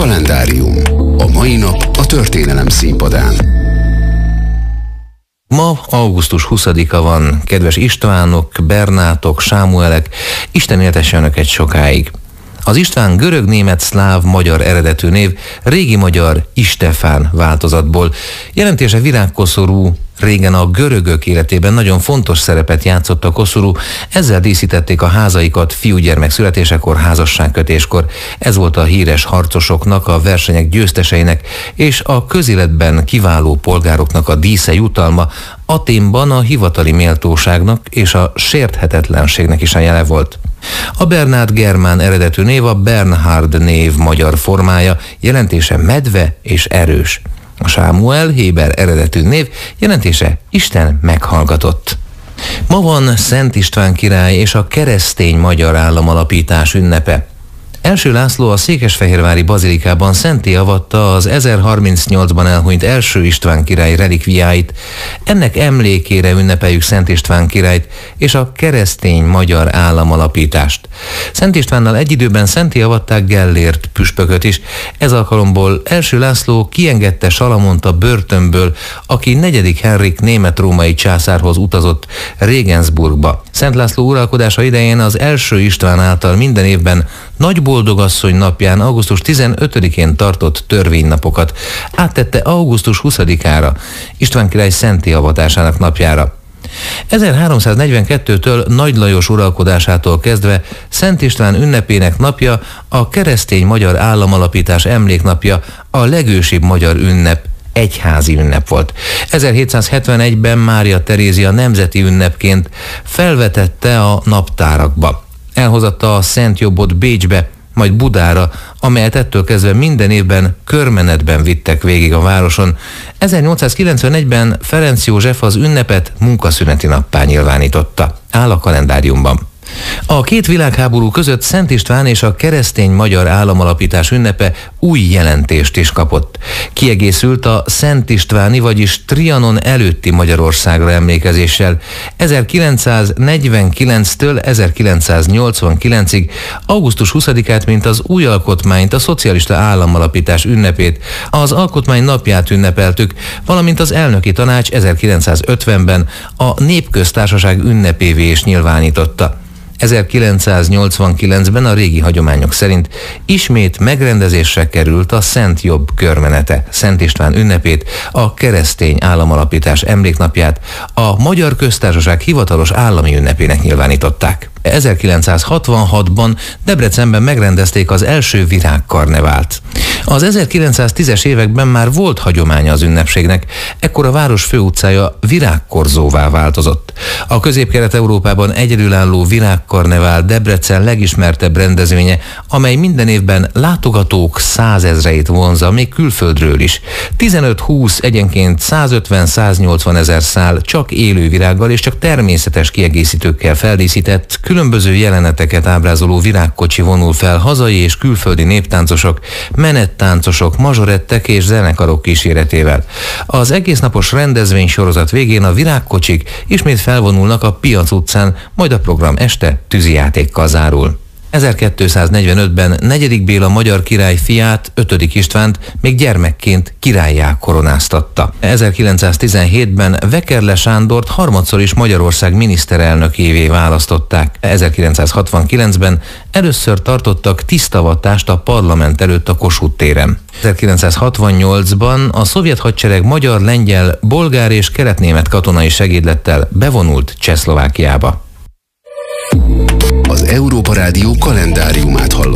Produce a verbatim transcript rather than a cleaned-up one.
Kalendárium. A mai nap a történelem színpadán. Ma augusztus huszadika van, kedves Istvánok, Bernátok, Sámuelek, Isten éltesse önöket sokáig. Az István görög, német, szláv, magyar eredetű név, régi magyar Istefán változatból. Jelentése virágkoszorú, régen a görögök életében nagyon fontos szerepet játszott a koszorú, ezzel díszítették a házaikat fiúgyermek születésekor, házasságkötéskor. Ez volt a híres harcosoknak, a versenyek győzteseinek és a közéletben kiváló polgároknak a dísze, jutalma. Athénban a hivatali méltóságnak és a sérthetetlenségnek is a jele volt. A Bernát germán eredetű név a Bernhard név magyar formája, jelentése medve és erős. A Sámuel héber eredetű név, jelentése Isten meghallgatott. Ma van Szent István király és a keresztény magyar államalapítás ünnepe. Első László a székesfehérvári bazilikában szentté avatta az ezerharmincnyolcban elhunyt első István király relikviáit. Ennek emlékére ünnepeljük Szent István királyt és a keresztény magyar államalapítást. Szent Istvánnal egy időben szentté avatták Gellért püspököt is. Ez alkalomból első László kiengedte Salamont a börtönből, aki negyedik Henrik német-római császárhoz utazott Regensburgba. Szent László uralkodása idején az első István által minden évben Nagy Boldogasszony napján, augusztus tizenötödikén tartott törvénynapokat áttette augusztus huszadikára, István király szentté avatásának napjára. ezerháromszáznegyvenkettőtől Nagy Lajos uralkodásától kezdve Szent István ünnepének napja, a keresztény magyar államalapítás emléknapja, a legősibb magyar ünnep, egyházi ünnep volt. ezerhétszázhetvenegyben Mária Terézia nemzeti ünnepként felvetette a naptárakba. Elhozatta a Szent Jobbot Bécsbe, majd Budára, amelyet ettől kezdve minden évben körmenetben vittek végig a városon. ezernyolcszázkilencvenegyben Ferenc József az ünnepet munkaszüneti nappá nyilvánította. Áll a kalendáriumban. A két világháború között Szent István és a keresztény magyar államalapítás ünnepe új jelentést is kapott. Kiegészült a Szent Istváni, vagyis Trianon előtti Magyarországra emlékezéssel. ezerkilencszáznegyvenkilenctől ezerkilencszáznyolcvankilencig augusztus huszadikát, mint az új alkotmányt, a szocialista államalapítás ünnepét, az alkotmány napját ünnepeltük, valamint az elnöki tanács ezerkilencszázötvenben a népköztársaság ünnepévé is nyilvánította. ezerkilencszáznyolcvankilencben a régi hagyományok szerint ismét megrendezésre került a Szent Jobb körmenete. Szent István ünnepét, a keresztény államalapítás emléknapját a Magyar Köztársaság hivatalos állami ünnepének nyilvánították. ezerkilencszázhatvanhatban Debrecenben megrendezték az első virágkarnevált. Az ezerkilencszáztízes években már volt hagyománya az ünnepségnek, ekkor a város főutcája virágkorzóvá változott. A Közép-Kelet-Európában egyedülálló virágkarnevál Debrecen legismertebb rendezvénye, amely minden évben látogatók százezreit vonzza, még külföldről is. tizenöt-húsz, egyenként százötven-száznyolcvan ezer szál csak élő virággal és csak természetes kiegészítőkkel feldíszített, különböző jeleneteket ábrázoló virágkocsi vonul fel hazai és külföldi néptáncosok, menettáncosok, mazsorettek és zenekarok kíséretével. Az egésznapos rendezvény sorozat végén a virágkocsik ismét felvonulnak a Piac utcán, majd a program este tűzijátékkal zárul. ezerkétszáznegyvenötben negyedik Béla magyar király fiát, ötödik Istvánt még gyermekként királlyá koronáztatta. ezerkilencszáztizenhétben Vekerle Sándort harmadszor is Magyarország miniszterelnökévé választották. ezerkilencszázhatvankilencben először tartottak tisztavatást a parlament előtt a Kossuth téren. ezerkilencszázhatvannyolcban a szovjet hadsereg magyar, lengyel, bolgár és keletnémet katonai segédlettel bevonult Csehszlovákiába. Az Európa Rádió kalendáriumát hallott.